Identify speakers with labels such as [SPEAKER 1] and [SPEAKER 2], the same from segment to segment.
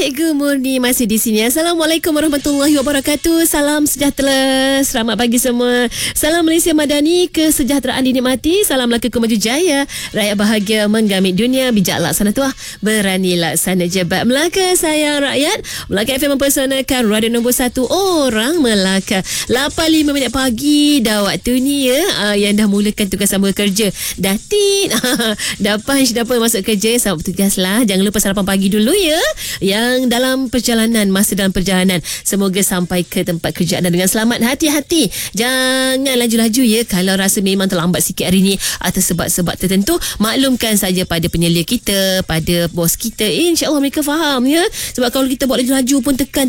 [SPEAKER 1] Cikgu Murni masih di sini. Assalamualaikum warahmatullahi wabarakatuh. Salam sejahtera. Selamat pagi semua. Salam Malaysia Madani, kesejahteraan dinikmati. Salam Melaka Kemaju Jaya. Rakyat bahagia menggamit dunia. Bijak laksana tuah, berani laksana jebat. Melaka sayang rakyat. Melaka FM mempersonalkan radio nombor 1 orang Melaka. 8.5 minit pagi dah waktu ni ya. Yang dah mulakan tugas sama kerja. Dah tit. Dah punch, dah pun masuk kerja. Selamat bertugas lah. Jangan lupa sarapan pagi dulu ya. Yang dalam perjalanan, masa dalam perjalanan, semoga sampai ke tempat kerja anda dengan selamat. Hati-hati, jangan laju-laju ya. Kalau rasa memang terlambat sikit hari ni atas sebab-sebab tertentu, maklumkan saja pada penyelia kita, pada bos kita. InsyaAllah mereka faham ya. Sebab kalau kita buat laju-laju pun tekan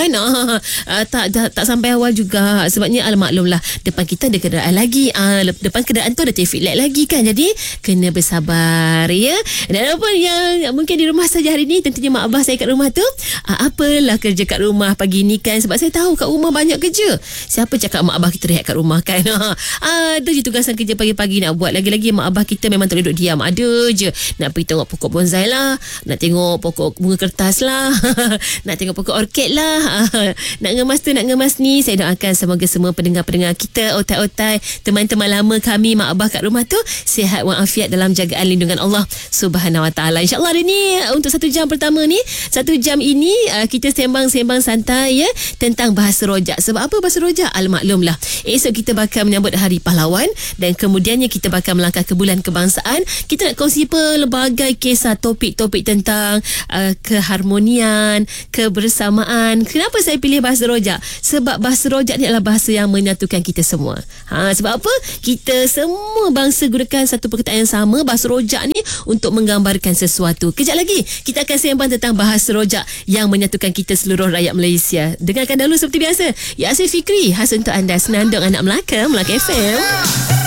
[SPEAKER 1] tak sampai awal juga. Sebabnya maklumlah, depan kita ada kenderaan lagi, depan kenderaan tu ada traffic light lagi kan. Jadi kena bersabar ya. Dan apa yang mungkin di rumah saja hari ni, tentunya mak abah saya kat rumah tu, apalah kerja kat rumah pagi ni kan. Sebab saya tahu kat rumah banyak kerja. Siapa cakap mak abah kita rehat kat rumah kan. Ada je tugasan kerja pagi-pagi nak buat. Lagi-lagi mak abah kita memang tak duduk diam. Ada je nak pergi tengok pokok bonsai lah, nak tengok pokok bunga kertas lah, nak tengok pokok orkid lah, nak ngemas tu, nak ngemas ni. Saya doakan semoga semua pendengar-pendengar kita, otai-otai, teman-teman lama kami, mak abah kat rumah tu sihat walafiat dalam jagaan lindungan Allah Subhanahu Wa Taala. InsyaAllah hari ni untuk 1 jam pertama ni, 1 jam ini kita sembang-sembang santai ya tentang bahasa rojak. Sebab apa bahasa rojak? Maklumlah, esok kita bakal menyambut Hari Pahlawan dan kemudiannya kita bakal melangkah ke bulan kebangsaan. Kita nak kongsi pelbagai kisah, topik-topik tentang keharmonian, kebersamaan. Kenapa saya pilih bahasa rojak? Sebab bahasa rojak ni adalah bahasa yang menyatukan kita semua. Sebab apa? Kita semua bangsa gunakan satu perkataan yang sama, bahasa rojak ni, untuk menggambarkan sesuatu. Kejap lagi kita akan sembang tentang bahasa rojak yang menyatukan kita seluruh rakyat Malaysia. Dengarkan dahulu seperti biasa, Yasir Fikri khas untuk anda, Senandung Anak Melaka, Melaka FM.